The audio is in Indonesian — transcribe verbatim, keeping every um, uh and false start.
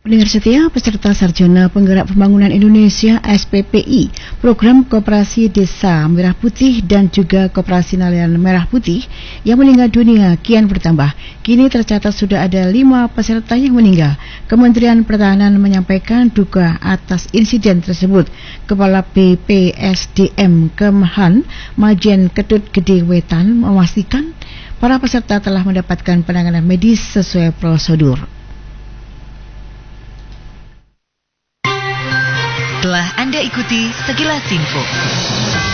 Pendengar setia, peserta Sarjana Penggerak Pembangunan Indonesia S P P I, Program Koperasi Desa Merah Putih dan juga Koperasi Nelayan Merah Putih yang meninggal dunia kian bertambah. Kini tercatat sudah ada lima peserta yang meninggal. Kementerian Pertahanan menyampaikan duka atas insiden tersebut. Kepala B P S D M Kemhan, Majen Ketut Gede Wetan, memastikan para peserta telah mendapatkan penanganan medis sesuai prosedur. Telah Anda ikuti sekilas info.